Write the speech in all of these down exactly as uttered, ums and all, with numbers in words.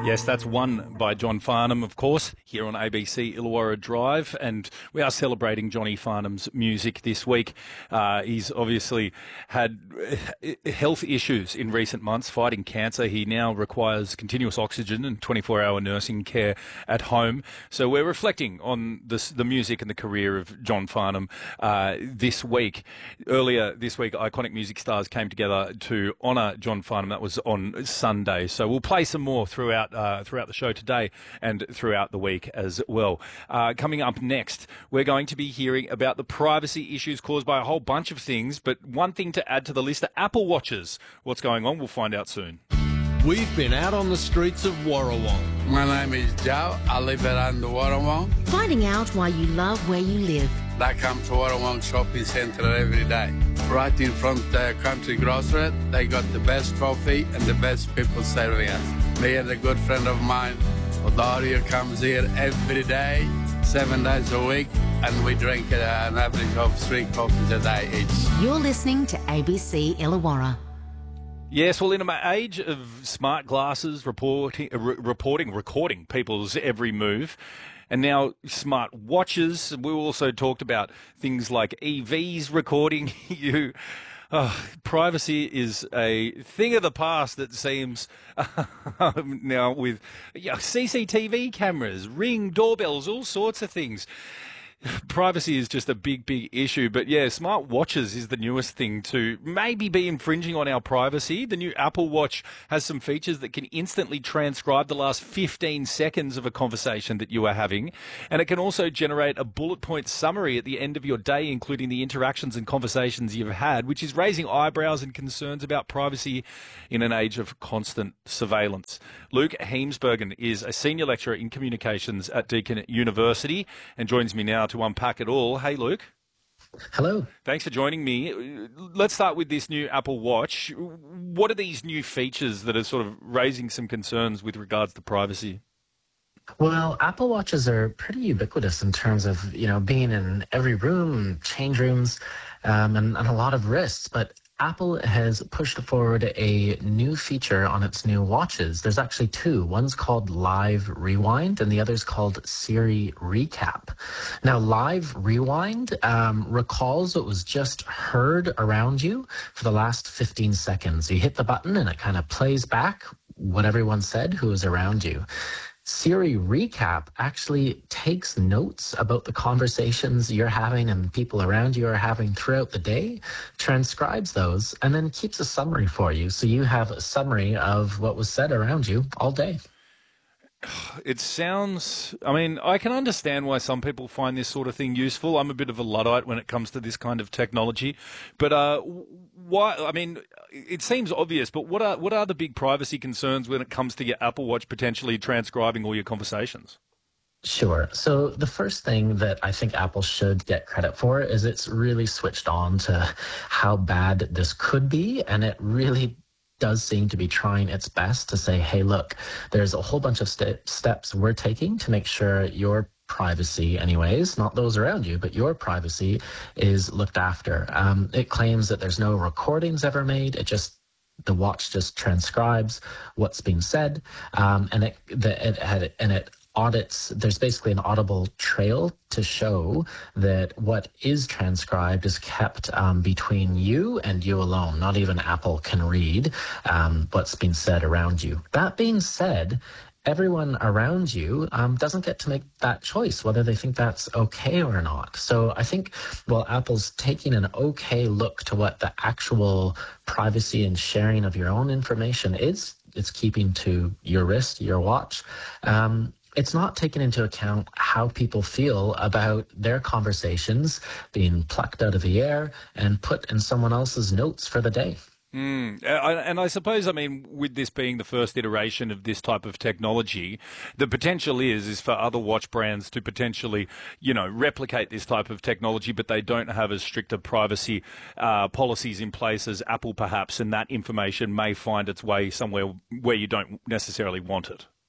Yes, that's one by John Farnham, of course, here on A B C Illawarra Drive, and we are celebrating Johnny Farnham's music this week. Uh, he's obviously had health issues in recent months, fighting cancer. He now requires continuous oxygen and twenty-four hour nursing care at home. So we're reflecting on this, the music and the career of John Farnham uh, this week. Earlier this week, iconic music stars came together to honour John Farnham. That was on Sunday. So we'll play some more throughout Uh, throughout the show today and throughout the week as well. Uh, coming up next, we're going to be hearing about the privacy issues caused by a whole bunch of things, but one thing to add to the list are Apple Watches. What's going on? We'll find out soon. We've been out on the streets of Warrawong. My name is Joe. I live around the Warrawong. Finding out why you love where you live. I come to Warrawong Shopping Centre every day. Right in front of the country grocery, they got the best coffee and the best people serving us. Me and a good friend of mine, Dario, comes here every day, seven days a week, and we drink uh, an average of three coffees a day each. You're listening to A B C Illawarra. Yes, well, in an age of smart glasses, reporting, uh, re- reporting, recording people's every move, and now smart watches, we also talked about things like E Vs recording you. Oh, privacy is a thing of the past that seems um, now with you know, C C T V cameras, Ring doorbells, all sorts of things. Privacy is just a big, big issue. But yeah, smart watches is the newest thing to maybe be infringing on our privacy. The new Apple Watch has some features that can instantly transcribe the last fifteen seconds of a conversation that you are having. And it can also generate a bullet point summary at the end of your day, including the interactions and conversations you've had, which is raising eyebrows and concerns about privacy in an age of constant surveillance. Luke Heemsbergen is a senior lecturer in communications at Deakin University and joins me now to unpack it all. Hey, Luke. Hello. Thanks for joining me. Let's start with this new Apple Watch. What are these new features that are sort of raising some concerns with regards to privacy? Well, Apple Watches are pretty ubiquitous in terms of, you know, being in every room, change rooms, um, and, and a lot of wrists. But Apple has pushed forward a new feature on its new watches. There's actually two. One's called Live Rewind, and the other's called Siri Recap. Now, Live Rewind um, recalls what was just heard around you for the last fifteen seconds. You hit the button, and it kind of plays back what everyone said who was around you. Siri Recap actually takes notes about the conversations you're having and people around you are having throughout the day, transcribes those, and then keeps a summary for you. So you have a summary of what was said around you all day. It sounds, I mean, I can understand why some people find this sort of thing useful. I'm a bit of a Luddite when it comes to this kind of technology. But uh, why, I mean, it seems obvious, but what are what are the big privacy concerns when it comes to your Apple Watch potentially transcribing all your conversations? Sure. So the first thing that I think Apple should get credit for is it's really switched on to how bad this could be, and it really does seem to be trying its best to say, hey, look, there's a whole bunch of st- steps we're taking to make sure your privacy anyways, not those around you, but your privacy is looked after. Um, it claims that there's no recordings ever made. It just, the watch just transcribes what's being said, um, and it, the, it had, and it audits, there's basically an audible trail to show that what is transcribed is kept um, between you and you alone. Not even Apple can read um, what's being said around you. That being said, everyone around you um, doesn't get to make that choice, whether they think that's okay or not. So I think, well, Apple's taking an okay look to what the actual privacy and sharing of your own information is. It's keeping to your wrist, your watch. Um, It's not taking into account how people feel about their conversations being plucked out of the air and put in someone else's notes for the day. Mm. And I suppose, I mean, with this being the first iteration of this type of technology, the potential is is for other watch brands to potentially, you know, replicate this type of technology, but they don't have as strict a privacy uh, policies in place as Apple perhaps, and that information may find its way somewhere where you don't necessarily want it.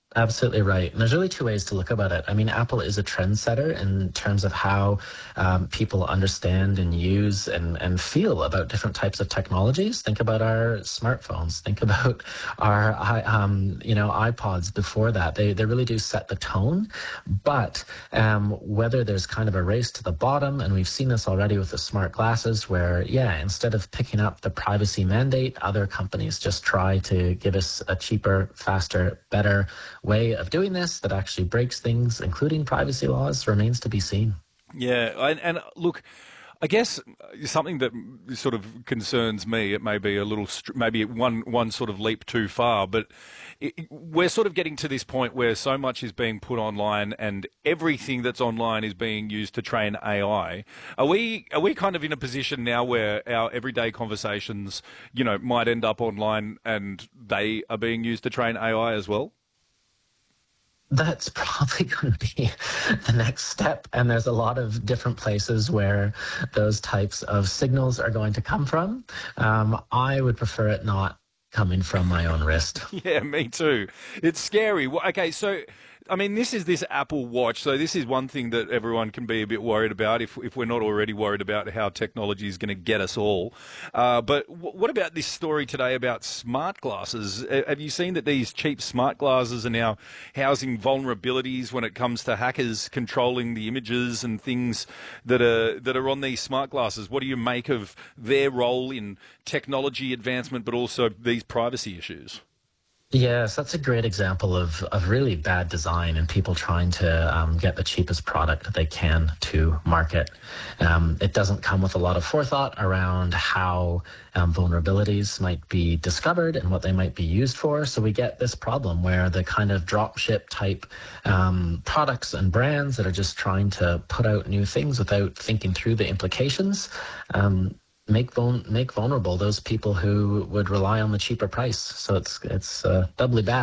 Absolutely right. And there's really two ways to look about it. I mean, Apple is a trendsetter in terms of how um, people understand and use and, and feel about different types of technologies. Think about our smartphones. Think about our i- um, you know iPods before that. They they really do set the tone. But um, whether there's kind of a race to the bottom, and we've seen this already with the smart glasses, where yeah, instead of picking up the privacy mandate, other companies just try to give us a cheaper, faster, better way of doing this that actually breaks things, including privacy laws, remains to be seen. Yeah, and, and look, I guess something that sort of concerns me, it may be a little, str- maybe one one sort of leap too far, but it, we're sort of getting to this point where so much is being put online and everything that's online is being used to train A I. Are we are we kind of in a position now where our everyday conversations, you know, might end up online and they are being used to train A I as well? That's probably going to be the next step. And there's a lot of different places where those types of signals are going to come from. Um, I would prefer it not coming from my own wrist. Yeah, me too. It's scary. Well, okay, so I mean, this is this Apple Watch. So this is one thing that everyone can be a bit worried about if if we're not already worried about how technology is going to get us all. Uh, but w- what about this story today about smart glasses? Uh, Have you seen that these cheap smart glasses are now housing vulnerabilities when it comes to hackers controlling the images and things that are that are on these smart glasses? What do you make of their role in technology advancement, but also these privacy issues? Yes, that's a great example of, of really bad design and people trying to um, get the cheapest product they can to market. Um, it doesn't come with a lot of forethought around how um, vulnerabilities might be discovered and what they might be used for. So we get this problem where the kind of dropship type um, products and brands that are just trying to put out new things without thinking through the implications um, make vul- make vulnerable those people who would rely on the cheaper price. So it's it's uh, doubly bad.